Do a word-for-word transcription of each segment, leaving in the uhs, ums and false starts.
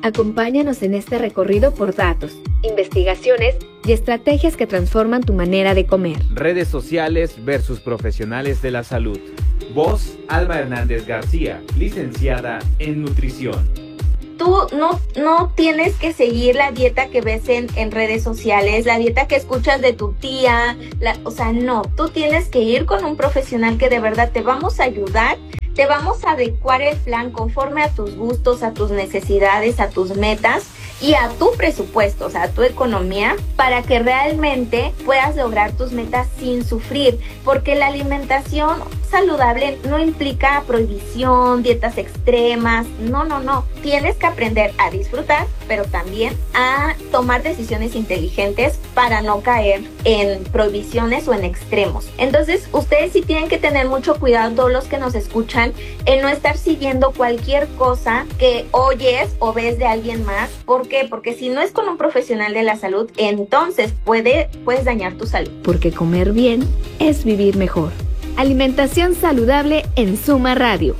Acompáñanos en este recorrido por datos, investigaciones y estrategias que transforman tu manera de comer. Redes sociales versus profesionales de la salud. Voz, Alba Hernández García, licenciada en nutrición. Tú no, no tienes que seguir la dieta que ves en, en redes sociales, la dieta que escuchas de tu tía, la, o sea, no, tú tienes que ir con un profesional que de verdad te vamos a ayudar, te vamos a adecuar el plan conforme a tus gustos, a tus necesidades, a tus metas y a tu presupuesto, o sea, a tu economía, para que realmente puedas lograr tus metas sin sufrir, porque la alimentación saludable no implica prohibición, dietas extremas, no, no, no. Tienes que aprender a disfrutar, pero también a tomar decisiones inteligentes para no caer en prohibiciones o en extremos. Entonces, ustedes sí tienen que tener mucho cuidado, todos los que nos escuchan, en no estar siguiendo cualquier cosa que oyes o ves de alguien más. ¿Por qué? Porque si no es con un profesional de la salud, entonces puede, puedes dañar tu salud. Porque comer bien es vivir mejor. Alimentación saludable en Suma Radio.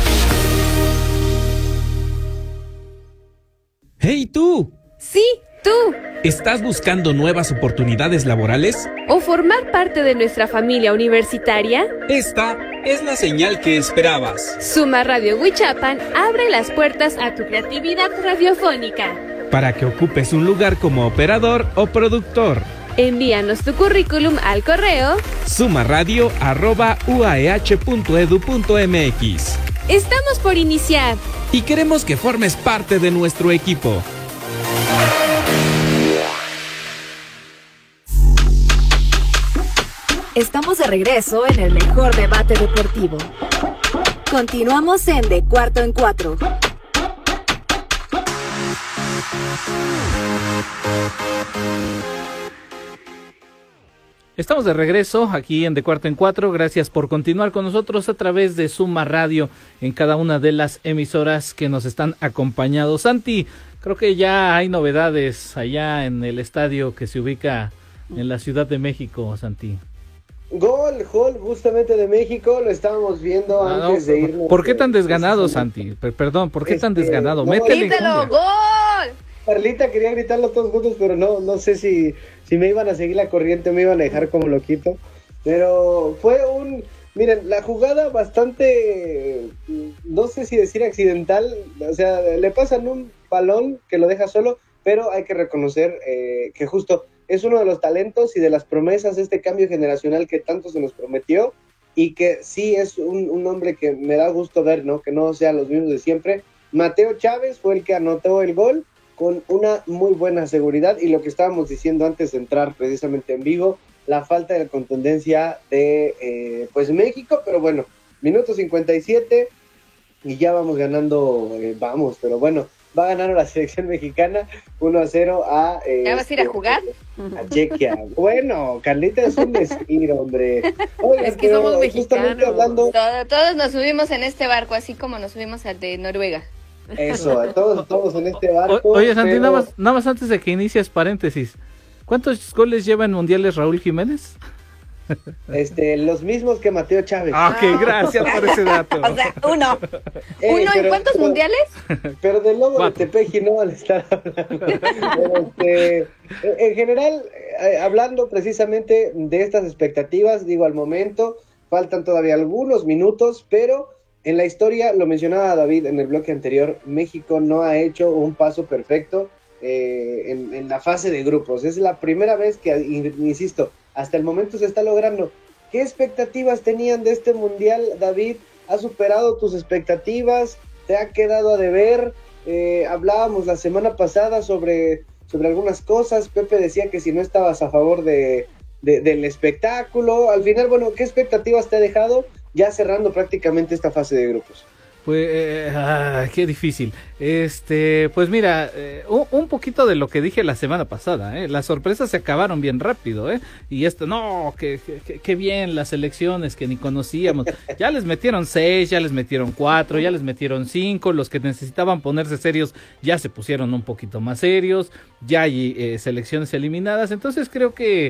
¡Hey tú! Sí, tú. ¿Estás buscando nuevas oportunidades laborales? ¿O formar parte de nuestra familia universitaria? Esta es la señal que esperabas. Suma Radio Huichapan abre las puertas a tu creatividad radiofónica. Para que ocupes un lugar como operador o productor. Envíanos tu currículum al correo sumaradio arroba u a e h punto e d u punto m x. Estamos por iniciar y queremos que formes parte de nuestro equipo. Estamos de regreso en el mejor debate deportivo. Continuamos en De Cuarto en Cuatro. Estamos de regreso aquí en De Cuarto en Cuatro. Gracias por continuar con nosotros a través de Suma Radio en cada una de las emisoras que nos están acompañando. Santi, creo que ya hay novedades allá en el estadio que se ubica en la Ciudad de México, Santi. Gol, gol justamente de México, lo estábamos viendo ah, antes no, de irnos. ¿Por qué tan desganado, Santi? Perdón, ¿por qué este, tan desganado? No, Métele. ¡Grítalo, gol! Carlita quería gritarlo todos juntos, pero no, no sé si, si me iban a seguir la corriente o me iban a dejar como loquito. Pero fue un, miren, la jugada bastante, no sé si decir accidental, o sea, le pasan un balón que lo deja solo, pero hay que reconocer eh, que justo es uno de los talentos y de las promesas de este cambio generacional que tanto se nos prometió y que sí es un, un hombre que me da gusto ver, ¿no? Que no sean los mismos de siempre. Mateo Chávez fue el que anotó el gol con una muy buena seguridad y lo que estábamos diciendo antes de entrar precisamente en vivo, la falta de contundencia de eh, pues México, pero bueno, minuto cincuenta y siete y ya vamos ganando, eh, vamos, pero bueno, va a ganar la selección mexicana uno a cero a... Eh, ¿Ya vas a ir a jugar? A Chequia. Bueno, Carlita es un destino, hombre. Oigan, es que somos mexicanos. Hablando... Todo, todos nos subimos en este barco, así como nos subimos al de Noruega. Eso, todos, todos en este barco. O, oye, Santi, pero... nada más, nada más antes de que inicies paréntesis, ¿cuántos goles lleva en mundiales Raúl Jiménez? Este, los mismos que Mateo Chávez. Ah, ok, gracias por ese dato. O sea, uno. Eh, ¿Uno pero, en cuántos pero, mundiales? Pero del lobo Cuatro. de Tepeji no van a estar hablando. Pero, este, en general, eh, hablando precisamente de estas expectativas, digo, al momento, faltan todavía algunos minutos, pero en la historia, lo mencionaba David en el bloque anterior, México no ha hecho un paso perfecto eh, en, en la fase de grupos. Es la primera vez que, insisto, hasta el momento se está logrando. ¿Qué expectativas tenían de este mundial, David? ¿Ha superado tus expectativas? ¿Te ha quedado a deber? Eh, hablábamos la semana pasada sobre, sobre algunas cosas. Pepe decía que si no estabas a favor de, de, del espectáculo. Al final, bueno, ¿qué expectativas te ha dejado ya cerrando prácticamente esta fase de grupos? Pues, eh, ah, qué difícil. Este, pues mira, eh, un, un poquito de lo que dije la semana pasada, ¿eh? Las sorpresas se acabaron bien rápido, ¿eh? Y esto, no, que, que, que bien las elecciones que ni conocíamos. Ya les metieron seis, ya les metieron cuatro, ya les metieron cinco. Los que necesitaban ponerse serios ya se pusieron un poquito más serios. Ya hay eh, selecciones eliminadas. Entonces creo que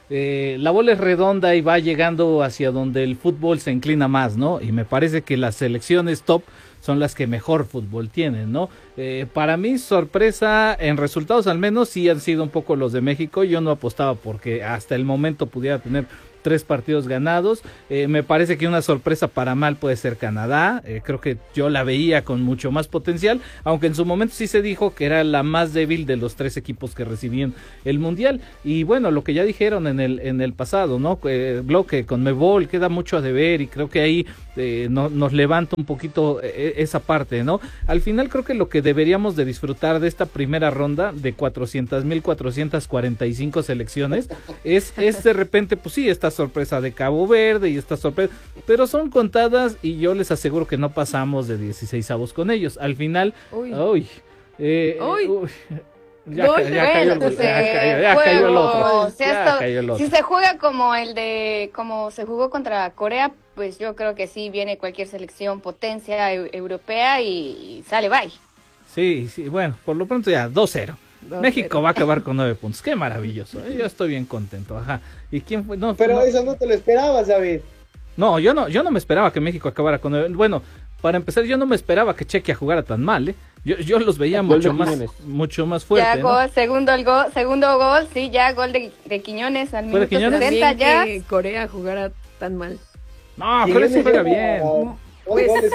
eh, la bola es redonda y va llegando hacia donde el fútbol se inclina más, ¿no? Y me parece que las selecciones top son las que mejor fútbol tienen, ¿no? Eh, para mí, sorpresa, en resultados al menos, sí han sido un poco los de México. Yo no apostaba porque hasta el momento pudiera tener tres partidos ganados. Eh, me parece que una sorpresa para mal puede ser Canadá. Eh, creo que yo la veía con mucho más potencial, aunque en su momento sí se dijo que era la más débil de los tres equipos que recibían el Mundial. Y bueno, lo que ya dijeron en el en el pasado, ¿no? Eh, bloque con Mebol queda mucho a deber y creo que ahí eh, no, nos levanta un poquito eh, esa parte, ¿no? Al final creo que lo que deberíamos de disfrutar de esta primera ronda de cuatrocientas mil cuatrocientas cuarenta y cinco selecciones es, es de repente, pues sí, esta sorpresa de Cabo Verde y esta sorpresa, pero son contadas y yo les aseguro que no pasamos de dieciséis avos con ellos. Al final, uy, uy, eh, uy. uy ya, No, ca- ya bueno, cayó el, pues, ya cayó, ya juego, cayó el otro, si, ya esto- cayó el otro. si se juega como el de, como se jugó contra Corea, pues yo creo que sí viene cualquier selección potencia eu- europea y, y sale bye. Sí, sí, bueno, por lo pronto ya, dos cero. dos México cero. va a acabar con nueve puntos, qué maravilloso, eh, yo estoy bien contento, ajá. ¿Y quién fue? No, Pero no, eso no te lo esperabas, David. no, yo no, yo no me esperaba que México acabara con nueve. Bueno, para empezar, yo no me esperaba que Chequia jugara tan mal, ¿eh? Yo, yo los veía Gol mucho de más, Quiñones. mucho más Ya fuerte, ¿no? gol, segundo el gol, segundo gol, sí, ya gol de, de Quiñones al ¿Fue de minuto Quiñones? sesenta ya. que Corea jugara tan mal. No, Corea sí juega bien. Pues... Pues-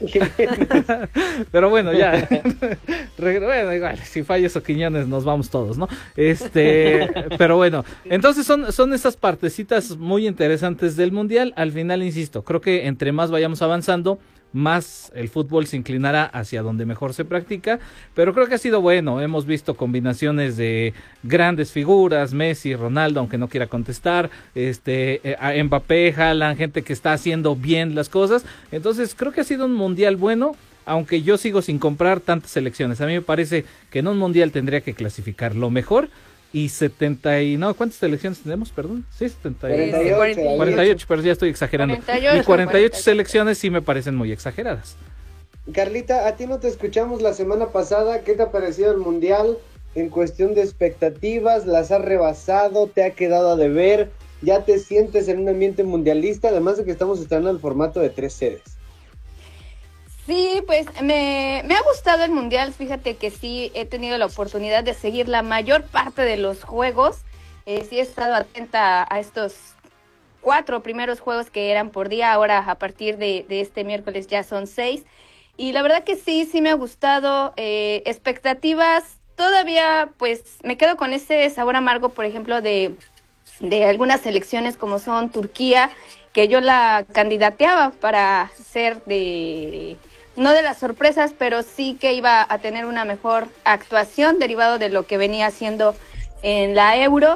Pero bueno, ya. Regre- bueno, igual, si falla eso Quiñones, nos vamos todos, ¿no? Este, pero bueno, entonces son, son esas partecitas muy interesantes del Mundial. Al final, insisto, creo que entre más vayamos avanzando, más el fútbol se inclinará hacia donde mejor se practica, pero creo que ha sido bueno. Hemos visto combinaciones de grandes figuras, Messi, Ronaldo, aunque no quiera contestar, este, eh, a Mbappé, Haaland, gente que está haciendo bien las cosas. Entonces creo que ha sido un mundial bueno, aunque yo sigo sin comprar tantas selecciones. A mí me parece que en un mundial tendría que clasificar lo mejor. Y setenta y... No, ¿cuántas selecciones tenemos? Perdón. Sí, setenta y... cuarenta y ocho. cuarenta y ocho, pero ya estoy exagerando. cuarenta y ocho, y cuarenta y ocho cuarenta y ocho. selecciones sí me parecen muy exageradas. Carlita, a ti no te escuchamos la semana pasada. ¿Qué te ha parecido el Mundial en cuestión de expectativas? ¿Las has rebasado? ¿Te ha quedado a deber? ¿Ya te sientes en un ambiente mundialista? Además de que estamos estrenando el formato de tres sedes. Sí, pues me, me ha gustado el Mundial, fíjate que sí he tenido la oportunidad de seguir la mayor parte de los juegos, eh, sí he estado atenta a estos cuatro primeros juegos que eran por día, ahora a partir de, de este miércoles ya son seis, y la verdad que sí, sí me ha gustado, eh, expectativas, todavía pues me quedo con ese sabor amargo, por ejemplo, de, de algunas selecciones como son Turquía, que yo la candidateaba para ser de... no de las sorpresas, pero sí que iba a tener una mejor actuación derivado de lo que venía haciendo en la Euro,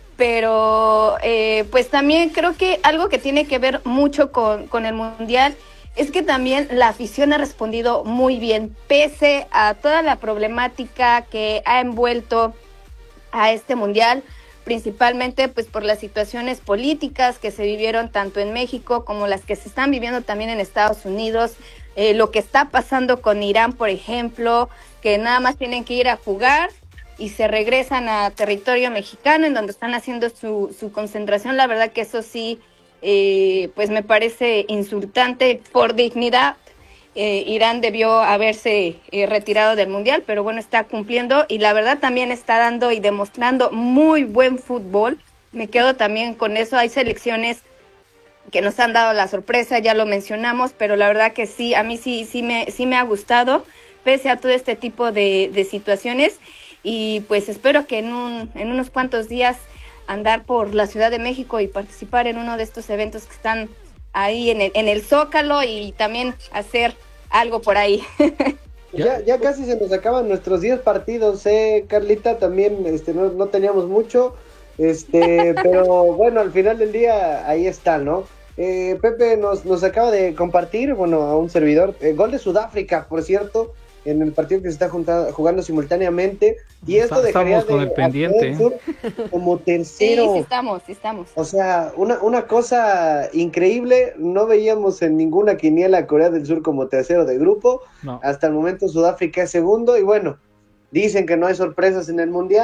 pero eh, pues también creo que algo que tiene que ver mucho con, con el Mundial es que también la afición ha respondido muy bien, pese a toda la problemática que ha envuelto a este Mundial, principalmente pues por las situaciones políticas que se vivieron tanto en México como las que se están viviendo también en Estados Unidos, eh, lo que está pasando con Irán, por ejemplo, que nada más tienen que ir a jugar y se regresan a territorio mexicano en donde están haciendo su, su concentración. La verdad que eso sí, eh, pues me parece insultante. Por dignidad, eh, Irán debió haberse eh, retirado del Mundial, pero bueno, está cumpliendo y la verdad también está dando y demostrando muy buen fútbol. Me quedo también con eso. Hay selecciones que nos han dado la sorpresa, ya lo mencionamos, pero la verdad que sí, a mí sí, sí me, sí me ha gustado, pese a todo este tipo de, de situaciones, y pues espero que en un, en unos cuantos días andar por la Ciudad de México y participar en uno de estos eventos que están ahí en el, en el Zócalo y también hacer algo por ahí. Ya, ya casi se nos acaban nuestros diez partidos, eh, Carlita, también este, no, no teníamos mucho, este, pero bueno, al final del día ahí está, ¿no? Eh, Pepe nos, nos acaba de compartir, bueno, a un servidor, eh, gol de Sudáfrica, por cierto, en el partido que se está junta, jugando simultáneamente, y esto dejaría Estamos con de el pendiente, al Sur como tercero. Sí, sí estamos, sí estamos. O sea, una, una cosa increíble, no veíamos en ninguna quiniela a Corea del Sur como tercero de grupo, no. Hasta el momento Sudáfrica es segundo, y bueno, dicen que no hay sorpresas en el Mundial,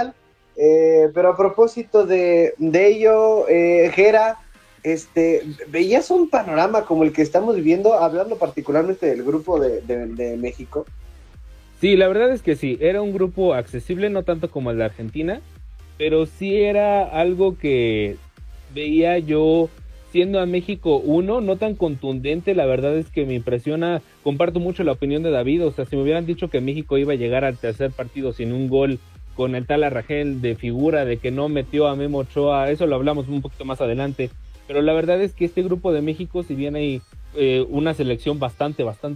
Eh, pero a propósito de, de ello, eh, Jera, este, ¿veías un panorama como el que estamos viviendo, hablando particularmente del grupo de, de, de México? Sí, la verdad es que sí, era un grupo accesible, no tanto como el de Argentina, pero sí era algo que veía yo siendo a México uno, no tan contundente. La verdad es que me impresiona, comparto mucho la opinión de David, o sea, si me hubieran dicho que México iba a llegar al tercer partido sin un gol, con el tal Arragel de figura, de que no metió a Memo Ochoa, eso lo hablamos un poquito más adelante, pero la verdad es que este grupo de México, si bien hay eh, una selección bastante, bastante